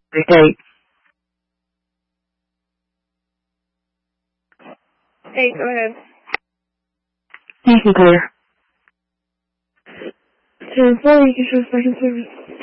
Hey. Hey, go ahead. You can clear. To employee, you can show second service.